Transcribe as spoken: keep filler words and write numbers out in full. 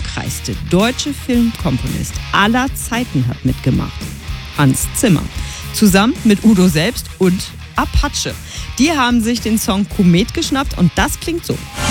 erfolgreichste deutsche Filmkomponist aller Zeiten hat mitgemacht. Hans Zimmer. Zusammen mit Udo selbst und Apache. Die haben sich den Song Komet geschnappt und das klingt so.